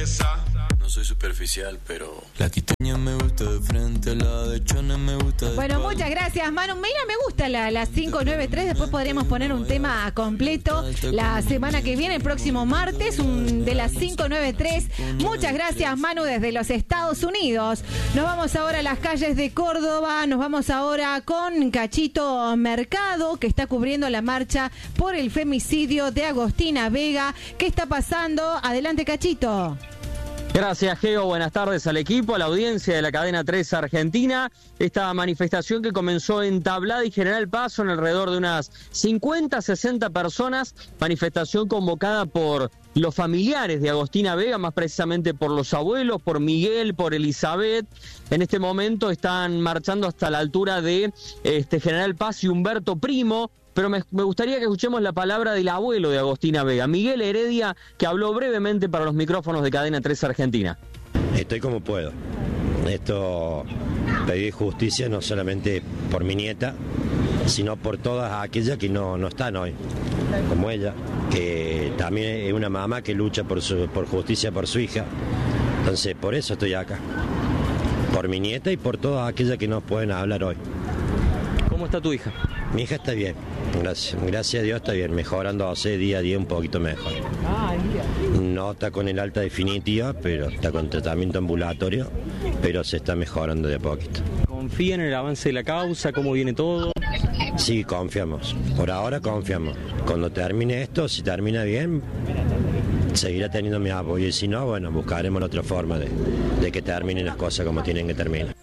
No soy superficial, pero la quiteña me gusta de frente, la de Chone me gusta de Bueno, muchas gracias, Manu. Mira, me gusta la 593. Después podremos poner un tema completo la semana que viene, el próximo martes, de las 593. Muchas gracias, Manu, desde los Estados Unidos. Nos vamos ahora a las calles de Córdoba. Nos vamos ahora con Cachito Mercado, que está cubriendo la marcha por el femicidio de Agostina Vega. ¿Qué está pasando? Adelante, Cachito. Gracias, Geo. Buenas tardes al equipo, a la audiencia de la cadena 3 Argentina. Esta manifestación que comenzó en Tablada y General Paz, son alrededor de unas 50, 60 personas. Manifestación convocada por los familiares de Agostina Vega, más precisamente por los abuelos, por Miguel, por Elizabeth. En este momento están marchando hasta la altura de General Paz y Humberto Primo. Pero me gustaría que escuchemos la palabra del abuelo de Agostina Vega, Miguel Heredia, que habló brevemente para los micrófonos de Cadena 3 Argentina. Estoy como puedo. Esto, pedí justicia no solamente por mi nieta, sino por todas aquellas que no están hoy, como ella, que también es una mamá que lucha por justicia por su hija. Entonces, por eso estoy acá. Por mi nieta y por todas aquellas que no pueden hablar hoy. ¿Cómo está tu hija? Mi hija está bien, gracias a Dios está bien, mejorándose día a día un poquito mejor. No está con el alta definitiva, pero está con tratamiento ambulatorio, pero se está mejorando de a poquito. ¿Confía en el avance de la causa? ¿Cómo viene todo? Sí, confiamos, por ahora confiamos. Cuando termine esto, si termina bien, seguirá teniendo mi apoyo, y si no, bueno, buscaremos otra forma de que terminen las cosas como tienen que terminar.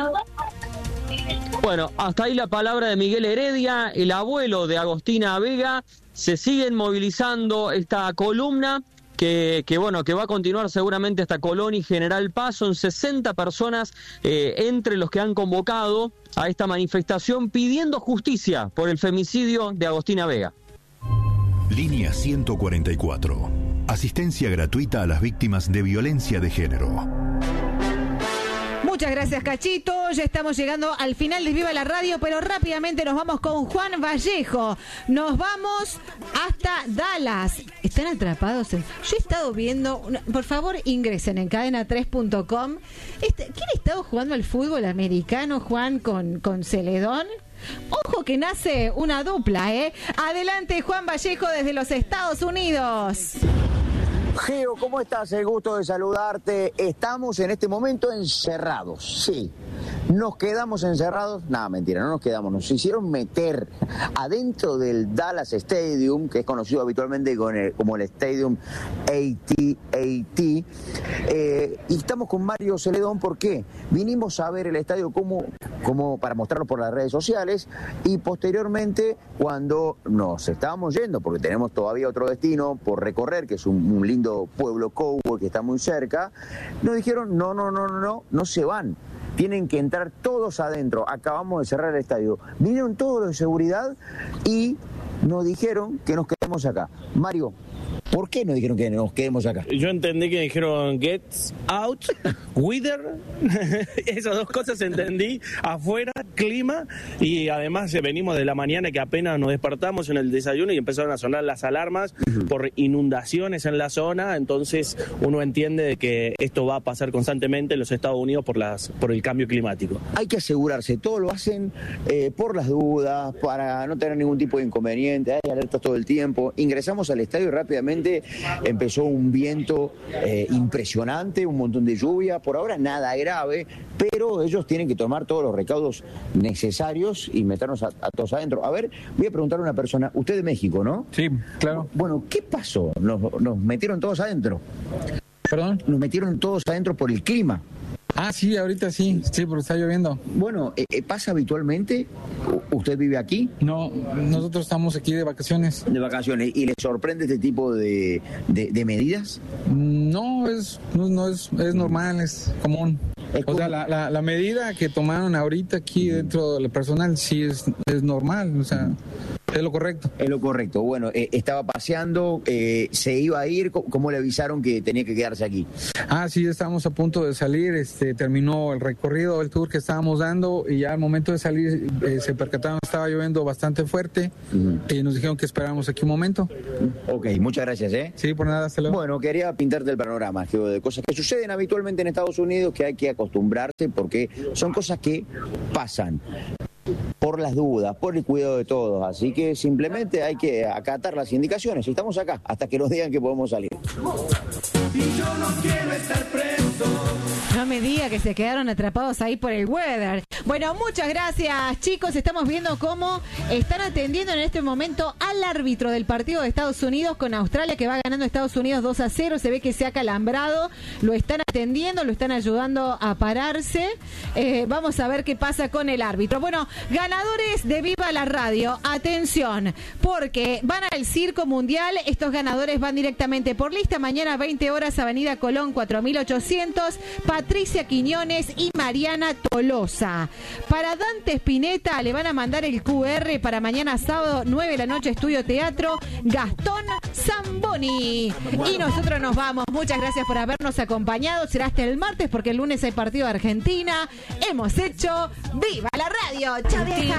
Bueno, hasta ahí la palabra de Miguel Heredia, el abuelo de Agostina Vega. Se siguen movilizando esta columna que va a continuar seguramente hasta Colón y General Paz. Son 60 personas entre los que han convocado a esta manifestación pidiendo justicia por el femicidio de Agostina Vega. Línea 144. Asistencia gratuita a las víctimas de violencia de género. Muchas gracias, Cachito. Ya estamos llegando al final de Viva la Radio, pero rápidamente nos vamos con Juan Vallejo. Nos vamos hasta Dallas. ¿Están atrapados? Yo he estado viendo... Por favor, ingresen en cadena3.com. ¿Quién ha estado jugando al fútbol americano, Juan, con Celedón? Ojo que nace una dupla, ¿eh? Adelante, Juan Vallejo, desde los Estados Unidos. Geo, ¿cómo estás? El gusto de saludarte. Estamos en este momento encerrados, sí. ¿Nos quedamos encerrados? No, mentira, no nos quedamos. Nos hicieron meter adentro del Dallas Stadium, que es conocido habitualmente como el Stadium AT&T. Y estamos con Mario Celedón. ¿Por qué? Vinimos a ver el estadio como para mostrarlo por las redes sociales, y posteriormente, cuando nos estábamos yendo, porque tenemos todavía otro destino por recorrer, que es un lindo pueblo cowboy que está muy cerca, nos dijeron, no se van. Tienen que entrar todos adentro. Acabamos de cerrar el estadio. Vinieron todos los de seguridad y nos dijeron que nos quedemos acá. Mario, ¿por qué nos dijeron que nos quedemos acá? Yo entendí que dijeron get out, weather. Esas dos cosas entendí. Afuera, clima, y además venimos de la mañana que apenas nos despertamos en el desayuno y empezaron a sonar las alarmas por inundaciones en la zona. Entonces uno entiende de que esto va a pasar constantemente en los Estados Unidos por el cambio climático. Hay que asegurarse, todo lo hacen por las dudas, para no tener ningún tipo de inconveniente. Hay alertas todo el tiempo. Ingresamos al estadio y rápidamente empezó un viento impresionante, un montón de lluvia. Por ahora nada grave, pero ellos tienen que tomar todos los recaudos necesarios y meternos a todos adentro. A ver, voy a preguntar a una persona, usted de México, ¿no? Sí, claro. Bueno, ¿qué pasó? Nos metieron todos adentro. ¿Perdón? Nos metieron todos adentro por el clima. Ah, sí, ahorita sí, porque está lloviendo. Bueno, ¿pasa habitualmente? ¿Usted vive aquí? No, nosotros estamos aquí de vacaciones. De vacaciones. ¿Y le sorprende este tipo de medidas? No es normal, es común. O sea, la medida que tomaron ahorita aquí dentro del personal sí es normal, o sea, Es lo correcto. Es lo correcto. Bueno, estaba paseando, se iba a ir, ¿cómo le avisaron que tenía que quedarse aquí? Sí, estábamos a punto de salir, terminó el recorrido del tour que estábamos dando y ya al momento de salir se percataron que estaba lloviendo bastante fuerte y nos dijeron que esperáramos aquí un momento. Ok, muchas gracias, Sí, por nada, hasta luego. Bueno, quería pintarte el panorama de cosas que suceden habitualmente en Estados Unidos, que hay que acostumbrarse porque son cosas que pasan. Por las dudas, por el cuidado de todos. Así que simplemente hay que acatar las indicaciones. Y estamos acá hasta que nos digan que podemos salir. Y yo no quiero estar preso. No me diga que se quedaron atrapados ahí por el weather. Bueno, muchas gracias, chicos. Estamos viendo cómo están atendiendo en este momento al árbitro del partido de Estados Unidos con Australia, que va ganando Estados Unidos 2-0. Se ve que se ha calambrado. Lo están atendiendo, lo están ayudando a pararse. Vamos a ver qué pasa con el árbitro. Bueno, ganadores de Viva la Radio. Atención, porque van al Circo Mundial. Estos ganadores van directamente por lista. Mañana 20 horas, Avenida Colón 4800. Patricia Quiñones y Mariana Tolosa. Para Dante Spinetta le van a mandar el QR para mañana sábado 9 de la noche, Estudio Teatro, Gastón Zamboni. Y nosotros nos vamos. Muchas gracias por habernos acompañado. Será hasta el martes porque el lunes hay partido de Argentina. Hemos hecho Viva la Radio. Chao, vieja.